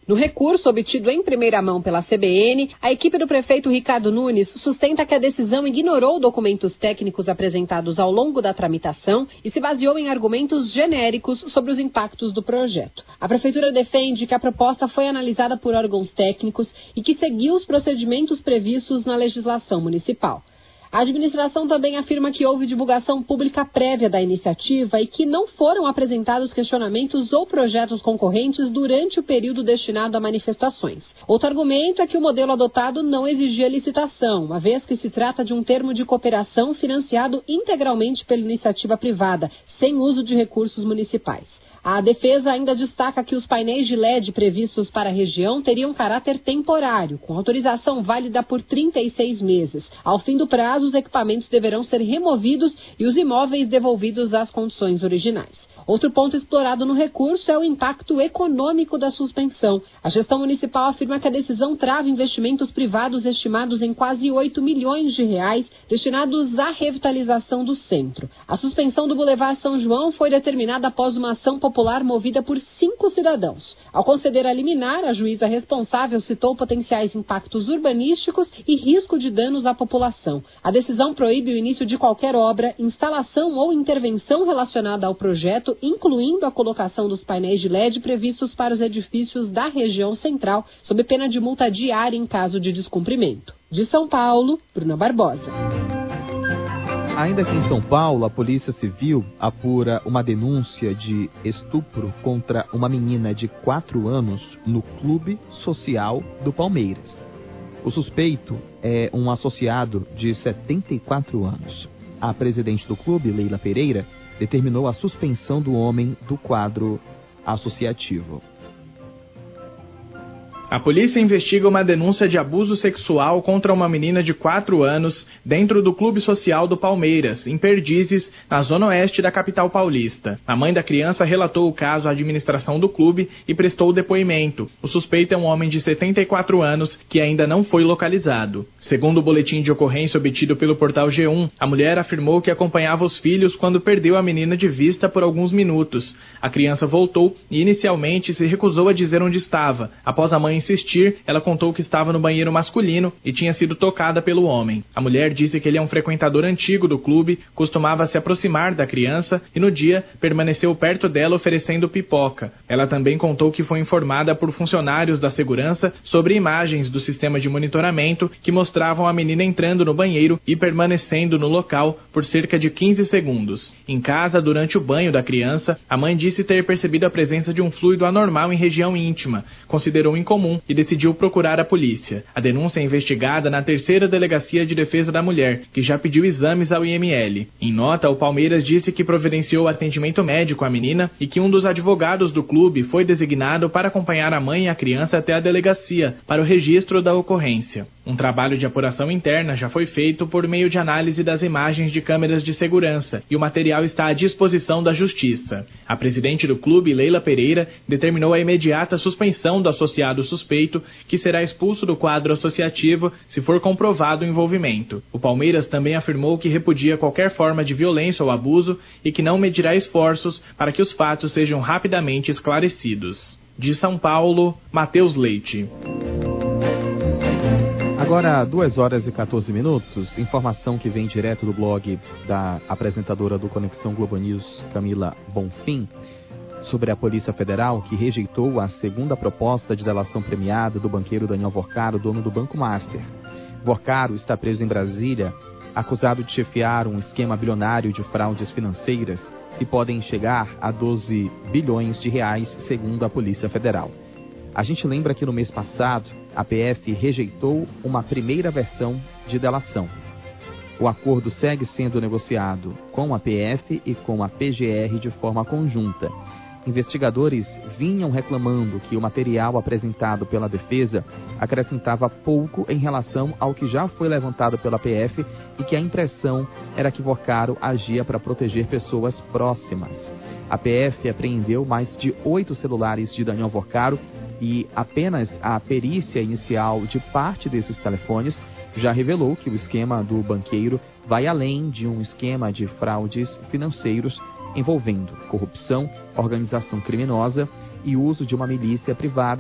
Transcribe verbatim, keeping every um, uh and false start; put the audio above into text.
No recurso obtido em primeira mão pela C B N, a equipe do prefeito Ricardo Nunes sustenta que a decisão ignorou documentos técnicos apresentados ao longo da tramitação e se baseou em argumentos genéricos sobre os impactos do projeto. A prefeitura defende que a proposta foi analisada por órgãos técnicos e que seguiu os procedimentos previstos na legislação municipal. A administração também afirma que houve divulgação pública prévia da iniciativa e que não foram apresentados questionamentos ou projetos concorrentes durante o período destinado a manifestações. Outro argumento é que o modelo adotado não exigia licitação, uma vez que se trata de um termo de cooperação financiado integralmente pela iniciativa privada, sem uso de recursos municipais. A defesa ainda destaca que os painéis de L E D previstos para a região teriam caráter temporário, com autorização válida por trinta e seis meses. Ao fim do prazo, os equipamentos deverão ser removidos e os imóveis devolvidos às condições originais. Outro ponto explorado no recurso é o impacto econômico da suspensão. A gestão municipal afirma que a decisão trava investimentos privados estimados em quase oito milhões de reais destinados à revitalização do centro. A suspensão do Boulevard São João foi determinada após uma ação popular movida por cinco cidadãos. Ao conceder a liminar, a juíza responsável citou potenciais impactos urbanísticos e risco de danos à população. A decisão proíbe o início de qualquer obra, instalação ou intervenção relacionada ao projeto, incluindo a colocação dos painéis de L E D previstos para os edifícios da região central, sob pena de multa diária em caso de descumprimento. De São Paulo, Bruna Barbosa. Ainda aqui em São Paulo, a Polícia Civil apura uma denúncia de estupro contra uma menina de quatro anos no Clube Social do Palmeiras. O suspeito é um associado de setenta e quatro anos. A presidente do clube, Leila Pereira, determinou a suspensão do homem do quadro associativo. A polícia investiga uma denúncia de abuso sexual contra uma menina de quatro anos dentro do Clube Social do Palmeiras, em Perdizes, na zona oeste da capital paulista. A mãe da criança relatou o caso à administração do clube e prestou o depoimento. O suspeito é um homem de setenta e quatro anos que ainda não foi localizado. Segundo o boletim de ocorrência obtido pelo portal G um, a mulher afirmou que acompanhava os filhos quando perdeu a menina de vista por alguns minutos. A criança voltou e inicialmente se recusou a dizer onde estava. Após a mãe insistir, ela contou que estava no banheiro masculino e tinha sido tocada pelo homem. A mulher disse que ele é um frequentador antigo do clube, costumava se aproximar da criança e no dia permaneceu perto dela oferecendo pipoca. Ela também contou que foi informada por funcionários da segurança sobre imagens do sistema de monitoramento que mostravam a menina entrando no banheiro e permanecendo no local por cerca de quinze segundos. Em casa, durante o banho da criança, a mãe disse ter percebido a presença de um fluido anormal em região íntima, considerou incomum e decidiu procurar a polícia. A denúncia é investigada na terceira Delegacia de Defesa da Mulher, que já pediu exames ao I M L. Em nota, o Palmeiras disse que providenciou atendimento médico à menina e que um dos advogados do clube foi designado para acompanhar a mãe e a criança até a delegacia para o registro da ocorrência. Um trabalho de apuração interna já foi feito por meio de análise das imagens de câmeras de segurança e o material está à disposição da Justiça. A presidente do clube, Leila Pereira, determinou a imediata suspensão do associado suspeito, que será expulso do quadro associativo se for comprovado o envolvimento. O Palmeiras também afirmou que repudia qualquer forma de violência ou abuso e que não medirá esforços para que os fatos sejam rapidamente esclarecidos. De São Paulo, Matheus Leite. Agora, duas horas e quatorze minutos, informação que vem direto do blog da apresentadora do Conexão Globo News, Camila Bonfim, sobre a Polícia Federal, que rejeitou a segunda proposta de delação premiada do banqueiro Daniel Vorcaro, dono do Banco Master. Vorcaro está preso em Brasília, acusado de chefiar um esquema bilionário de fraudes financeiras que podem chegar a doze bilhões de reais, segundo a Polícia Federal. A gente lembra que no mês passado, a P F rejeitou uma primeira versão de delação. O acordo segue sendo negociado com a P F e com a P G R de forma conjunta. Investigadores vinham reclamando que o material apresentado pela defesa acrescentava pouco em relação ao que já foi levantado pela P F e que a impressão era que Vorcaro agia para proteger pessoas próximas. A P F apreendeu mais de oito celulares de Daniel Vorcaro e apenas a perícia inicial de parte desses telefones já revelou que o esquema do banqueiro vai além de um esquema de fraudes financeiros envolvendo corrupção, organização criminosa e uso de uma milícia privada